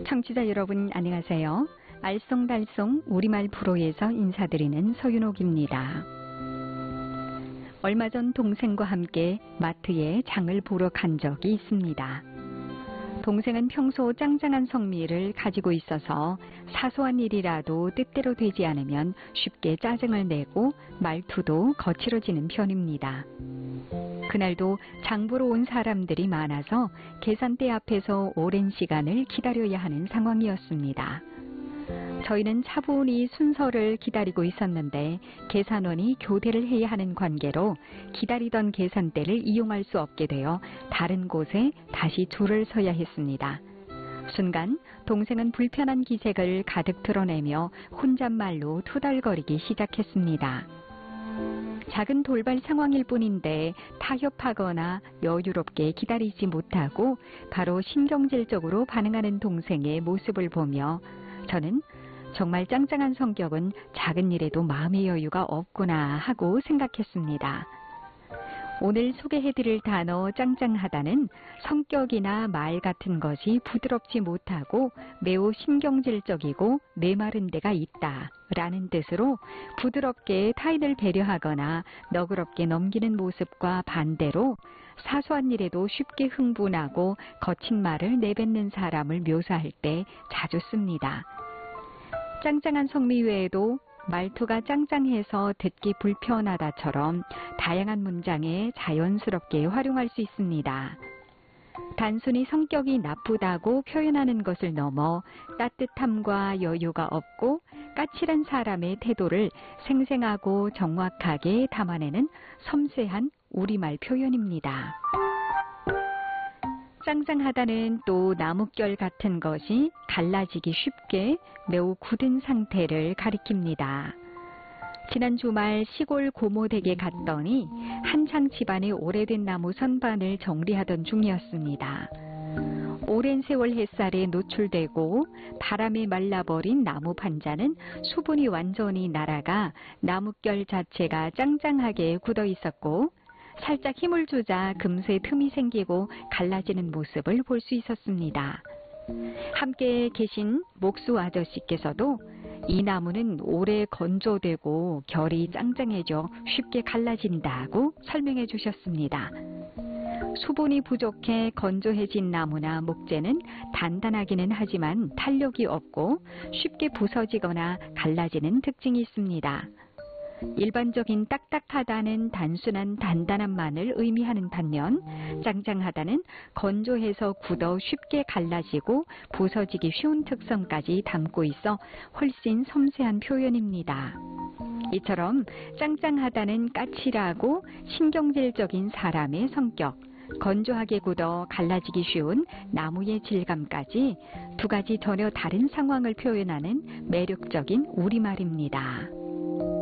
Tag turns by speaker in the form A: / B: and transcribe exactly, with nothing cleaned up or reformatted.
A: 청취자 여러분 안녕하세요. 알쏭달쏭 우리말 프로에서 인사드리는 서윤옥입니다. 얼마 전 동생과 함께 마트에 장을 보러 간 적이 있습니다. 동생은 평소 짱짱한 성미를 가지고 있어서 사소한 일이라도 뜻대로 되지 않으면 쉽게 짜증을 내고 말투도 거칠어지는 편입니다. 그날도 장 보러 온 사람들이 많아서 계산대 앞에서 오랜 시간을 기다려야 하는 상황이었습니다. 저희는 차분히 순서를 기다리고 있었는데 계산원이 교대를 해야 하는 관계로 기다리던 계산대를 이용할 수 없게 되어 다른 곳에 다시 줄을 서야 했습니다. 순간 동생은 불편한 기색을 가득 드러내며 혼잣말로 투덜거리기 시작했습니다. 작은 돌발 상황일 뿐인데 타협하거나 여유롭게 기다리지 못하고 바로 신경질적으로 반응하는 동생의 모습을 보며 저는 정말 짱짱한 성격은 작은 일에도 마음의 여유가 없구나 하고 생각했습니다. 오늘 소개해드릴 단어 짱짱하다는 성격이나 말 같은 것이 부드럽지 못하고 매우 신경질적이고 메마른 데가 있다 라는 뜻으로 부드럽게 타인을 배려하거나 너그럽게 넘기는 모습과 반대로 사소한 일에도 쉽게 흥분하고 거친 말을 내뱉는 사람을 묘사할 때 자주 씁니다. 짱짱한 성미 외에도 말투가 짱짱해서 듣기 불편하다처럼 다양한 문장에 자연스럽게 활용할 수 있습니다. 단순히 성격이 나쁘다고 표현하는 것을 넘어 따뜻함과 여유가 없고 까칠한 사람의 태도를 생생하고 정확하게 담아내는 섬세한 우리말 표현입니다. 짱짱하다는 또 나뭇결 같은 것이 갈라지기 쉽게 매우 굳은 상태를 가리킵니다. 지난 주말 시골 고모댁에 갔더니 한창 집안의 오래된 나무 선반을 정리하던 중이었습니다. 오랜 세월 햇살에 노출되고 바람에 말라버린 나무 판자는 수분이 완전히 날아가 나뭇결 자체가 짱짱하게 굳어 있었고 살짝 힘을 주자 금세 틈이 생기고 갈라지는 모습을 볼 수 있었습니다. 함께 계신 목수 아저씨께서도 이 나무는 오래 건조되고 결이 짱짱해져 쉽게 갈라진다고 설명해 주셨습니다. 수분이 부족해 건조해진 나무나 목재는 단단하기는 하지만 탄력이 없고 쉽게 부서지거나 갈라지는 특징이 있습니다. 일반적인 딱딱하다는 단순한 단단함만을 의미하는 반면 짱짱하다는 건조해서 굳어 쉽게 갈라지고 부서지기 쉬운 특성까지 담고 있어 훨씬 섬세한 표현입니다. 이처럼 짱짱하다는 까칠하고 신경질적인 사람의 성격, 건조하게 굳어 갈라지기 쉬운 나무의 질감까지 두 가지 전혀 다른 상황을 표현하는 매력적인 우리말입니다.